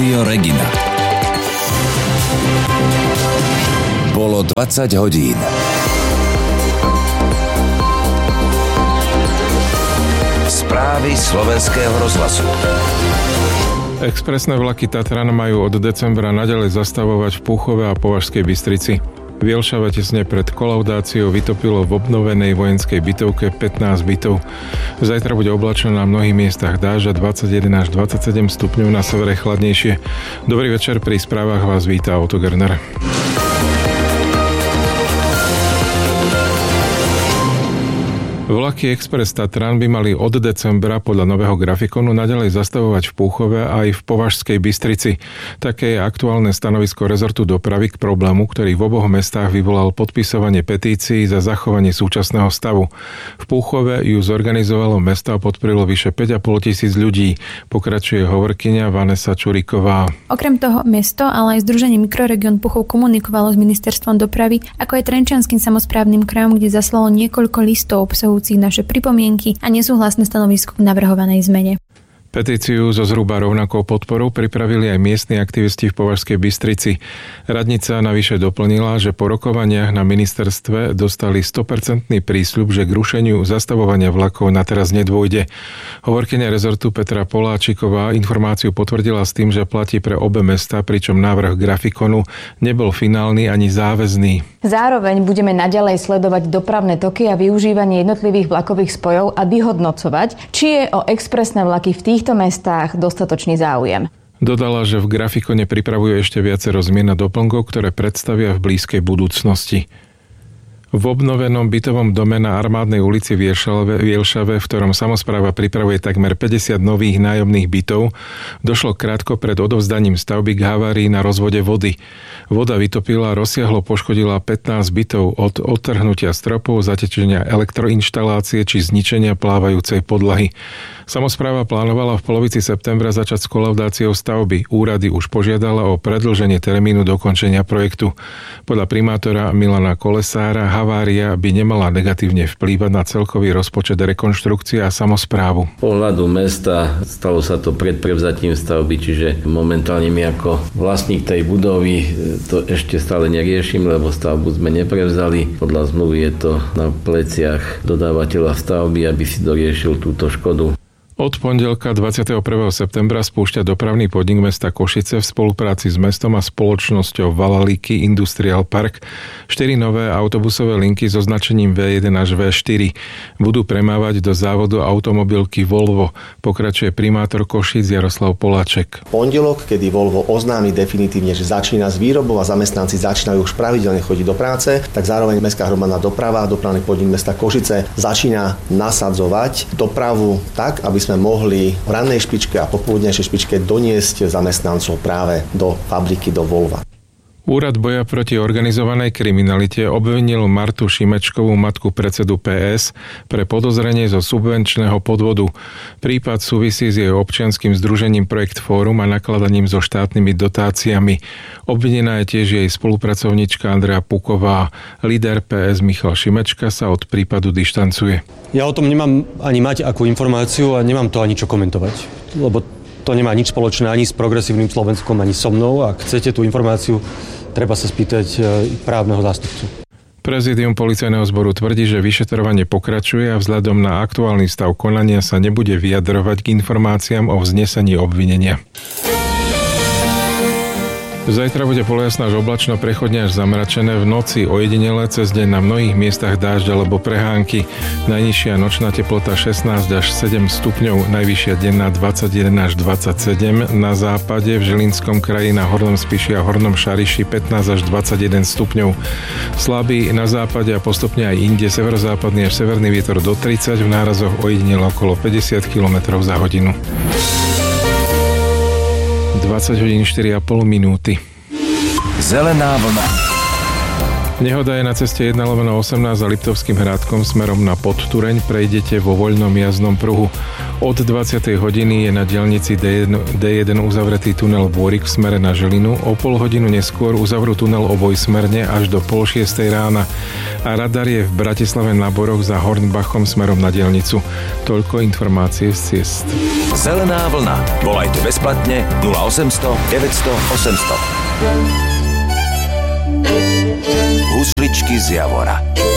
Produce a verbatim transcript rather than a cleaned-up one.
Rádio Regina. Bolo dvadsať hodín. Správy slovenského rozhlasu. Expresné vlaky Tatran majú od decembra naďalej zastavovať v Púchove a Považskej Bystrici. V Jelšave tesne pred kolaudáciou vytopilo v obnovenej vojenskej bytovke pätnásť bytov. Zajtra bude oblačno na mnohých miestach dážď a dvadsaťjeden až dvadsaťsedem stupňov, na severe chladnejšie. Dobrý večer, pri správach vás víta Otto Gerner. Vlaky Express Tatran by mali od decembra podľa nového grafikonu naďalej zastavovať v Púchove aj v Považskej Bystrici. Také je aktuálne stanovisko rezortu dopravy k problému, ktorý v oboch mestách vyvolal podpisovanie petícií za zachovanie súčasného stavu. V Púchove ju zorganizovalo mesto a podporilo vyše päť a pol tisíc ľudí. Pokračuje hovorkyňa Vanessa Čuriková. Okrem toho mesto, ale aj Združenie Mikroregión Púchov komunikovalo s ministerstvom dopravy, ako aj Trenčianskym samosprávnym krajom, kde zaslalo niekoľko listov obsahu naše pripomienky a nesúhlasné stanovisko k navrhovanej zmene. Petíciu so zhruba rovnakou podporou pripravili aj miestni aktivisti v Považskej Bystrici. Radnica navyše doplnila, že po rokovaniach na ministerstve dostali sto percent prísľub, že k rušeniu zastavovania vlakov na teraz nedôjde. Hovorkyňa rezortu Petra Poláčiková informáciu potvrdila s tým, že platí pre obe mestá, pričom návrh grafikonu nebol finálny ani záväzný. Zároveň budeme naďalej sledovať dopravné toky a využívanie jednotlivých vlakových spojov a vyhodnocovať, či je o expresné vlaky v týchto mestách dostatočný záujem. Dodala, že v grafikone pripravujú ešte viacero zmien a doplnkov, ktoré predstavia v blízkej budúcnosti. V obnovenom bytovom dome na Armádnej ulici v Jelšave, v ktorom samospráva pripravuje takmer päťdesiat nových nájomných bytov, došlo krátko pred odovzdaním stavby k havárii na rozvode vody. Voda vytopila a rozsiahlo poškodila pätnásť bytov od odtrhnutia stropov, zatečenia elektroinštalácie či zničenia plávajúcej podlahy. Samospráva plánovala v polovici septembra začať s kolaudáciou stavby. Úrady už požiadala o predĺženie termínu dokončenia projektu. Podľa primátora Milana Kolesára havária by nemala negatívne vplývať na celkový rozpočet rekonštrukcie a samosprávu. Pohľadu mesta stalo sa to pred prevzatím stavby, čiže momentálne my ako vlastník tej budovy to ešte stále neriešim, lebo stavbu sme neprevzali. Podľa zmluvy je to na pleciach dodávateľa stavby, aby si doriešil túto škodu. Od pondelka dvadsiateho prvého septembra spúšťa dopravný podnik mesta Košice v spolupráci s mestom a spoločnosťou Valaliky Industrial Park štyri nové autobusové linky so značením vé jeden až vé štyri. Budú premávať do závodu automobilky Volvo. Pokračuje primátor Košíc Jaroslav Poláček. Pondelok, kedy Volvo oznámi definitívne, že začína s výrobou a zamestnanci začínajú už pravidelne chodiť do práce, tak zároveň mestská hromadná doprava a dopravný podnik mesta Košice začína nasadzovať dopravu tak, aby sme sme mohli v rannej špičke a popoludnejšej špičke doniesť zamestnancov práve do fabriky, do Volva. Úrad boja proti organizovanej kriminalite obvinil Martu Šimečkovú, matku predsedu pé es, pre podozrenie zo subvenčného podvodu. Prípad súvisí s jej občianskym združením Projekt Fórum a nakladaním so štátnymi dotáciami. Obvinená je tiež jej spolupracovníčka Andrea Puková. Líder pé es Michal Šimečka sa od prípadu dištancuje. Ja o tom nemám ani mať akú informáciu a nemám to ani čo komentovať, lebo to nemá nič spoločné ani s progresívnym Slovenskom, ani so mnou. Ak chcete tú informáciu, treba sa spýtať právneho zástupcu. Prezidium policajného zboru tvrdí, že vyšetrovanie pokračuje a vzhľadom na aktuálny stav konania sa nebude vyjadrovať k informáciám o vznesení obvinenia. Zajtra bude polojasno až oblačno, prechodne až zamračené, v noci ojedinele, cez deň na mnohých miestach dážď alebo prehánky. Najnižšia nočná teplota šestnásť až sedem stupňov, najvyššia denná dvadsaťjeden až dvadsaťsedem, na západe v Žilinskom kraji, na Hornom Spiši a Hornom Šariši pätnásť až dvadsaťjeden stupňov. Slabý na západe a postupne aj inde, severozápadný až severný vietor do tridsať, v nárazoch ojedinele okolo päťdesiat kilometrov za hodinu. dvadsať hodín štyri a pol minúty. Zelená vlna. Nehoda je na ceste jeden lomeno osemnásť za Liptovským Hrádkom smerom na Podtureň. Prejdete vo voľnom jazdnom pruhu. Od dvadsiatej hodiny je na diaľnici dé jeden uzavretý tunel Bôrik v smere na Žilinu. O pol hodinu neskôr uzavrú tunel obojsmerne až do pol šiestej rána. A radar je v Bratislave na Boroch za Hornbachom smerom na diaľnicu. Toľko informácie z ciest. Zelená vlna. Volajte bezplatne nula osemsto deväťsto osemsto. Husličky z Javora.